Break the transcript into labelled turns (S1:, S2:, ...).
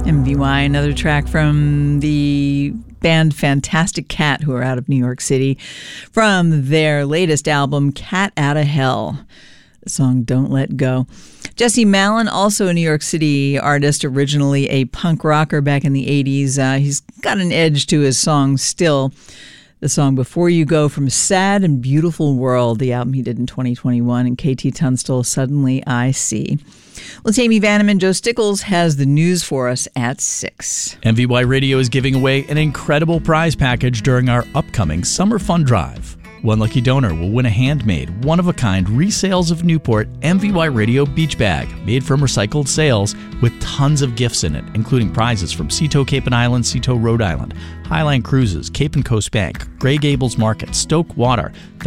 S1: MVY, another track from the band Fantastic Cat, who are out of New York City, from their latest album, Cat Outta Hell. The song Don't Let Go. Jesse Malin, also a New York City artist, originally a punk rocker back in the 80s. He's got an edge to his songs still. The song Before You Go from Sad and Beautiful World, the album he did in 2021, and KT Tunstall, Suddenly I See. Well, it's Amy Vanneman. Joe Stickles has the news for us at 6.
S2: MVY Radio is giving away an incredible prize package during our upcoming Summer Fun Drive. One lucky donor will win a handmade, one-of-a-kind Resales of Newport MVY Radio beach bag made from recycled sails with tons of gifts in it, including prizes from Seatoe Cape and Island, Seatoe Rhode Island, Highline Cruises, Cape and Coast Bank, Grey Gables Market, Stoke Water,